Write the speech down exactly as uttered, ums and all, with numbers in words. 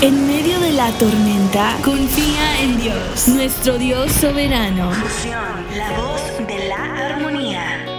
En medio de la tormenta, confía en Dios, nuestro Dios soberano. Fusión, la voz de la armonía.